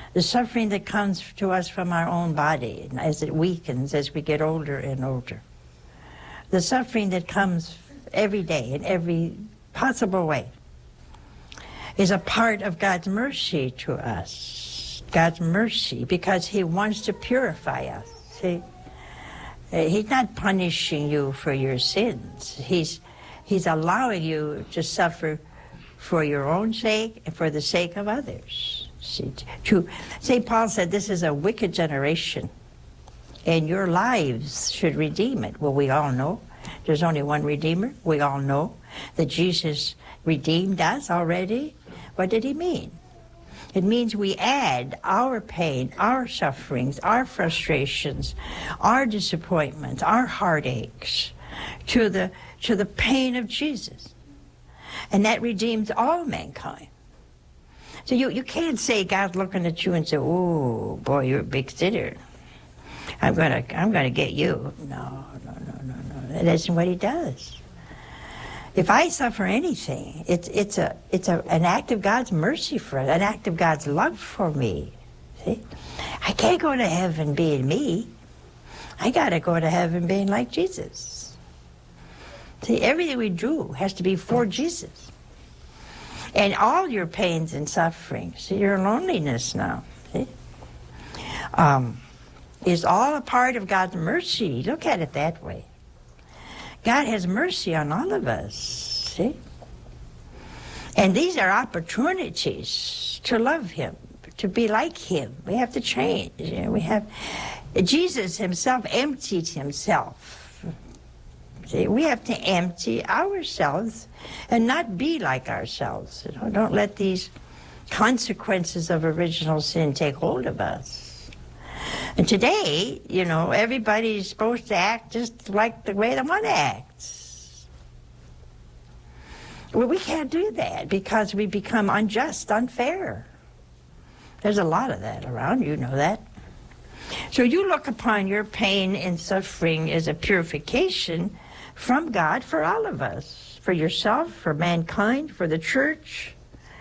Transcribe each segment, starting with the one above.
The suffering that comes to us from our own body as it weakens as we get older and older. The suffering that comes every day in every possible way is a part of God's mercy to us. God's mercy, because He wants to purify us. See? He's not punishing you for your sins. He's allowing you to suffer for your own sake and for the sake of others. See, St. Paul said this is a wicked generation, and your lives should redeem it. Well, we all know there's only one Redeemer. We all know that Jesus redeemed us already. What did He mean? It means we add our pain, our sufferings, our frustrations, our disappointments, our heartaches to the pain of Jesus. And that redeems all mankind. So you can't say God's looking at you and say, "Oh, boy, you're a big sinner. I'm gonna get you." No. That isn't what He does. If I suffer anything, it's an act of God's mercy for us, an act of God's love for me. See? I can't go to heaven being me. I gotta go to heaven being like Jesus. See, everything we do has to be for Jesus. And all your pains and sufferings, your loneliness now, see, is all a part of God's mercy. Look at it that way. God has mercy on all of us, see? And these are opportunities to love Him, to be like Him. We have to change. Jesus Himself emptied Himself. See, we have to empty ourselves and not be like ourselves. Don't let these consequences of original sin take hold of us. And today, everybody's supposed to act just like the way they want to act. Well, we can't do that because we become unjust, unfair. There's a lot of that around, you know that. So you look upon your pain and suffering as a purification from God for all of us, for yourself, for mankind, for the church.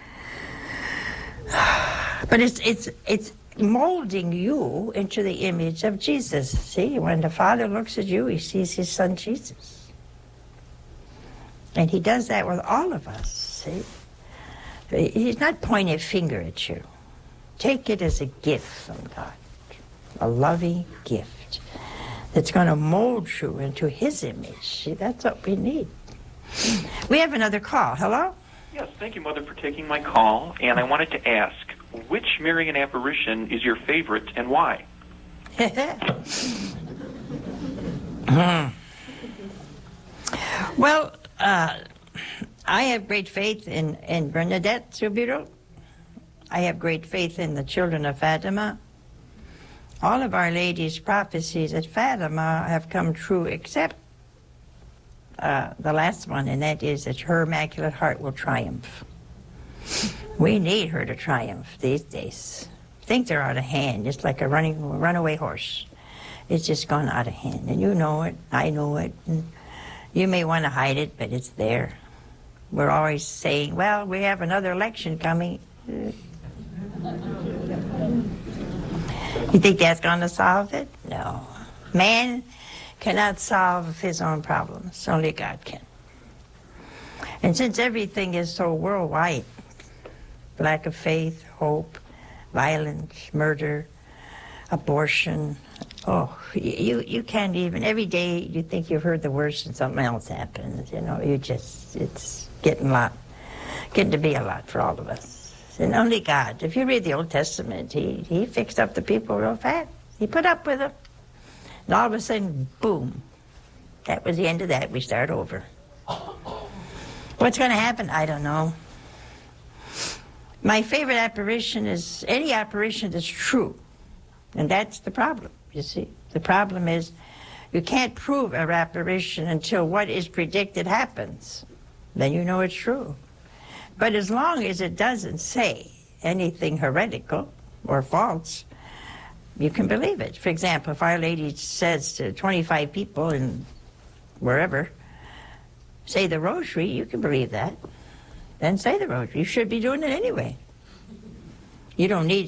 But it's molding you into the image of Jesus. See, when the Father looks at you, He sees His Son Jesus. And He does that with all of us, see? He's not pointing a finger at you. Take it as a gift from God, a loving gift that's going to mold you into His image. See, that's what we need. We have another call. Hello? Yes, thank you, Mother, for taking my call. And I wanted to ask, which Marian apparition is your favorite and why? Well, I have great faith in Bernadette Soubirous. I have great faith in the children of Fatima. All of Our Lady's prophecies at Fatima have come true except the last one, and that is that her Immaculate Heart will triumph. We need her to triumph these days. Things are out of hand, just like a runaway horse. It's just gone out of hand, and you know it, I know it. And you may want to hide it, but it's there. We're always saying, well, we have another election coming. You think that's going to solve it? No. Man cannot solve his own problems. Only God can. And since everything is so worldwide, lack of faith, hope, violence, murder, abortion, you can't even, every day you think you've heard the worst and something else happens. It's getting to be a lot for all of us. And only God, if you read the Old Testament, he fixed up the people real fast. He put up with them. And all of a sudden, boom. That was the end of that. We start over. What's going to happen? I don't know. My favorite apparition is any apparition that's true. And that's the problem, you see. The problem is you can't prove an apparition until what is predicted happens. Then you know it's true. But as long as it doesn't say anything heretical or false, you can believe it. For example, if Our Lady says to 25 people in wherever, say the rosary, you can believe that. Then say the rosary. You should be doing it anyway. You don't need